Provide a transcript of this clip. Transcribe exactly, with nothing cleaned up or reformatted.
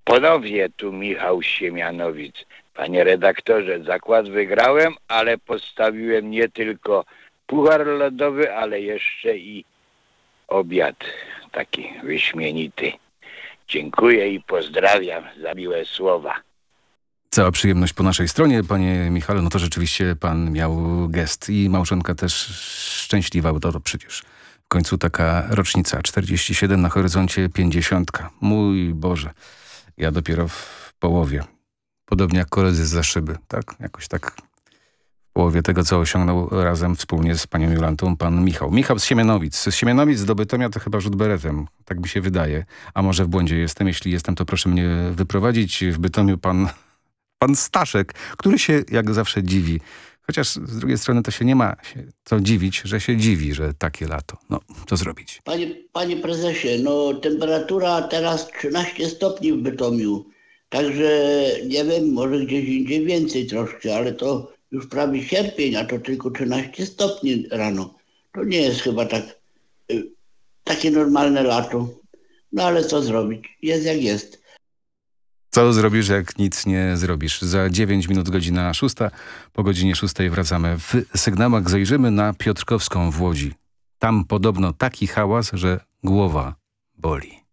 Ponownie tu Michał z Siemianowic. Panie redaktorze, zakład wygrałem, ale postawiłem nie tylko puchar lodowy, ale jeszcze i obiad taki wyśmienity. Dziękuję i pozdrawiam za miłe słowa. Cała przyjemność po naszej stronie, panie Michale. No to rzeczywiście pan miał gest i małżonka też szczęśliwa, bo to, to przecież w końcu taka rocznica. czterdzieści siedem na horyzoncie pięćdziesiątka. Mój Boże, ja dopiero w połowie. Podobnie jak koledzy z Zaszyby, tak? Jakoś tak w połowie tego, co osiągnął razem wspólnie z panią Jolantą pan Michał. Michał z Siemianowic. Z Siemianowic do Bytomia to chyba rzut beretem. Tak mi się wydaje. A może w błędzie jestem? Jeśli jestem, to proszę mnie wyprowadzić. W Bytomiu pan, pan Staszek, który się jak zawsze dziwi. Chociaż z drugiej strony to się nie ma się co dziwić, że się dziwi, że takie lato. No, co zrobić? Panie, panie prezesie, no temperatura teraz trzynaście stopni w Bytomiu. Także nie wiem, może gdzieś indziej więcej troszkę, ale to już prawie sierpień, a to tylko trzynaście stopni rano. To nie jest chyba tak y, takie normalne lato. No ale co zrobić? Jest jak jest. Co zrobisz, jak nic nie zrobisz? Za dziewięć minut godzina szósta. Po godzinie szóstej wracamy. W sygnałach zajrzymy na Piotrkowską w Łodzi. Tam podobno taki hałas, że głowa boli.